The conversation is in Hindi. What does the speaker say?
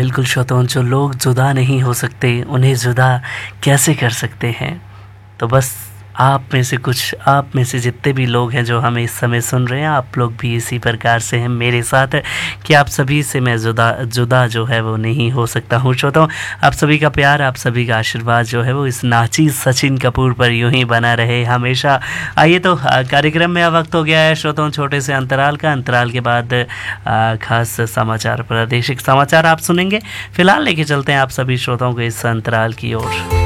बिल्कुल श्रोताओं, जो लोग जुदा नहीं हो सकते उन्हें जुदा कैसे कर सकते हैं। तो बस आप में से जितने भी लोग हैं जो हमें इस समय सुन रहे हैं, आप लोग भी इसी प्रकार से हैं मेरे साथ कि आप सभी से मैं जुदा जो है वो नहीं हो सकता हूँ। श्रोताओं, आप सभी का प्यार, आप सभी का आशीर्वाद जो है वो इस नाचीज सचिन कपूर पर यूं ही बना रहे हमेशा। आइए तो कार्यक्रम में अब वक्त हो गया है श्रोताओं छोटे से अंतराल का। अंतराल के बाद खास समाचार, प्रादेशिक समाचार आप सुनेंगे। फिलहाल लेके चलते हैं आप सभी श्रोताओं को इस अंतराल की ओर।